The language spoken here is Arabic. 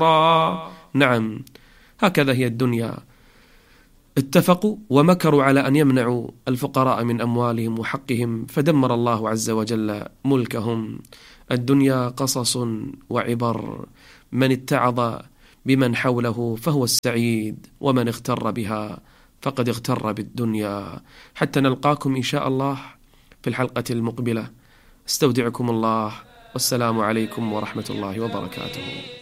نعم، هكذا هي الدنيا. اتفقوا ومكروا على أن يمنعوا الفقراء من أموالهم وحقهم، فدمر الله عز وجل ملكهم. الدنيا قصص وعبر، من اتعظ بمن حوله فهو السعيد، ومن اغتر بها فقد اغتر بالدنيا. حتى نلقاكم إن شاء الله في الحلقة المقبلة. استودعكم الله، والسلام عليكم ورحمة الله وبركاته.